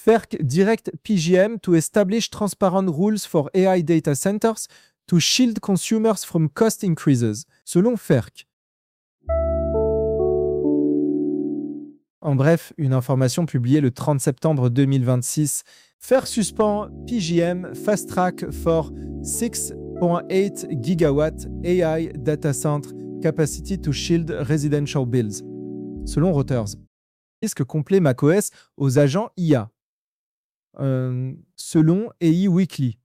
FERC direct PJM to establish transparent rules for AI data centers to shield consumers from cost increases, selon FERC. En bref, une information publiée le 30 septembre 2026. FERC suspend PJM Fast Track for 6.8 gigawatt AI data center capacity to shield residential bills, selon Reuters. Risque complet macOS aux agents IA. Selon AI Weekly.